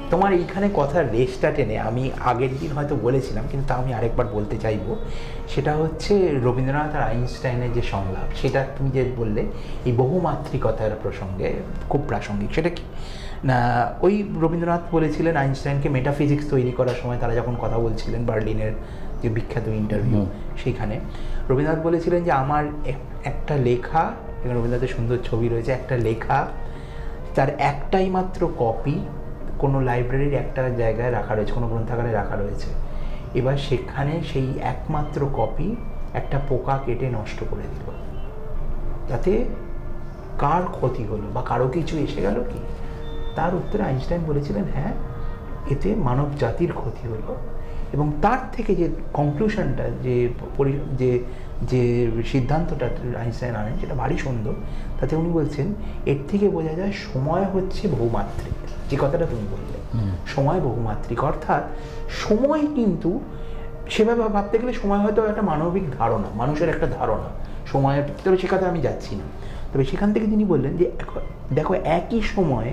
তোমার এইখানে কথার রেশটা টেনে আমি আগের দিন হয়তো বলেছিলাম, কিন্তু তা আমি আরেকবার বলতে চাইবো। সেটা হচ্ছে রবীন্দ্রনাথ আর আইনস্টাইনের যে সংলাপ, সেটা তুমি যে বললে এই বহুমাত্রিকতার প্রসঙ্গে খুব প্রাসঙ্গিক। সেটা কি না, ওই রবীন্দ্রনাথ বলেছিলেন আইনস্টাইনকে মেটাফিজিক্স তৈরি করার সময়, তারা যখন কথা বলছিলেন বার্লিনের যে বিখ্যাত ইন্টারভিউ, সেইখানে রবীন্দ্রনাথ বলেছিলেন যে আমার একটা লেখা, এখানে রবীন্দ্রনাথের সুন্দর ছবি রয়েছে, একটা লেখা তার একটাই মাত্র কপি কোনো লাইব্রেরির একটা জায়গায় রাখা রয়েছে, কোনো গ্রন্থাগারে রাখা রয়েছে। এবার সেখানে সেই একমাত্র কপি একটা পোকা কেটে নষ্ট করে দিল, তাতে কার ক্ষতি হলো বা কারো কিছু এসে গেল কি? তার উত্তরে আইনস্টাইন বলেছিলেন হ্যাঁ, এতে মানব জাতির ক্ষতি হলো। এবং তার থেকে যে কনক্লুশনটা, যে যে সিদ্ধান্তটা আইনস্টাইন আনেন, সেটা ভারী সুন্দর। তাতে উনি বলছেন এর থেকে বোঝা যায় সময় হচ্ছে বহুমাত্রিক। যে কথাটা তুমি বললে, সময় বহুমাত্রিক, অর্থাৎ সময় কিন্তু সেভাবে ভাবতে গেলে সময় হয়তো একটা মানবিক ধারণা, মানুষের একটা ধারণা সময়ের, তবে সে কথা আমি যাচ্ছি না। তবে সেখান থেকে তিনি বললেন যে দেখো একই সময়ে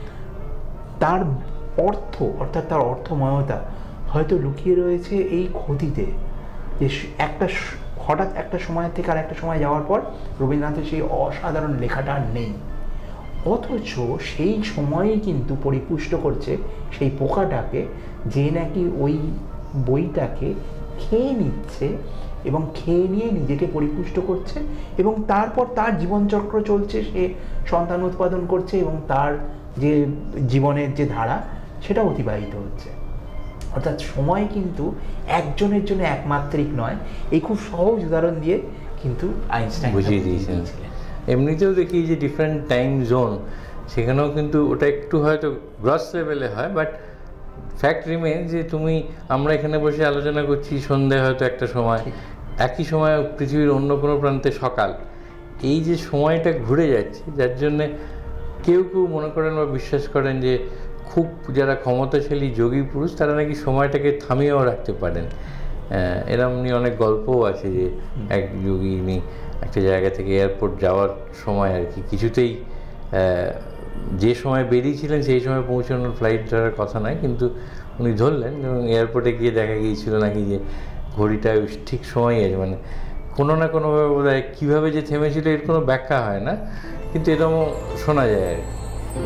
তার অর্থ, অর্থাৎ তার অর্থময়তা হয়তো লুকিয়ে রয়েছে এই ক্ষতিতে, যে একটা হঠাৎ একটা সময় থেকে আর একটা সময় যাওয়ার পর রবীন্দ্রনাথের সেই অসাধারণ লেখাটা আর নেই, অথচ সেই সময়ই কিন্তু পরিপুষ্ট করছে সেই পোকাটাকে, যে নাকি ওই বইটাকে খেয়ে নিচ্ছে এবং খেয়ে নিয়ে নিজেকে পরিপুষ্ট করছে, এবং তারপর তার জীবনচক্র চলছে, সে সন্তান উৎপাদন করছে এবং তার যে জীবনের যে ধারা সেটা অতিবাহিত হচ্ছে। অর্থাৎ সময় কিন্তু একজনের জন্য একমাত্রিক নয়। এই খুব সহজ উদাহরণ দিয়ে কিন্তু আইনস্টাইন বুঝিয়ে দিয়েছেন। এমনিতেও দেখি যে ডিফারেন্ট টাইম জোন, সেখানেও কিন্তু ওটা একটু হয়তো গ্রস লেভেলে হয়, বাট ফ্যাক্ট রিমেন যে আমরা এখানে বসে আলোচনা করছি সন্ধ্যে হয়তো একটা সময়, একই সময় পৃথিবীর অন্য কোনো প্রান্তে সকাল। এই যে সময়টা ঘুরে যাচ্ছে, যার জন্যে কেউ কেউ মনে করেন বা বিশ্বাস করেন যে খুব যারা ক্ষমতাশালী যোগী পুরুষ, তারা নাকি সময়টাকে থামিয়েও রাখতে পারেন। এরম নিয়ে অনেক গল্পও আছে যে এক যোগী একটা জায়গা থেকে এয়ারপোর্ট যাওয়ার সময় আর কি কিছুতেই যে সময় বেরিয়েছিলেন সেই সময় পৌঁছানোর ফ্লাইট ধরার কথা নয়, কিন্তু উনি ধরলেন এবং এয়ারপোর্টে গিয়ে দেখা গিয়েছিল নাকি যে ঘড়িটা ঠিক সময়ই আছে, মানে কোনো না কোনোভাবে বোধ হয় কীভাবে যে থেমেছিল এর কোনো ব্যাখ্যা হয় না, কিন্তু এরকমও শোনা যায় আর কি।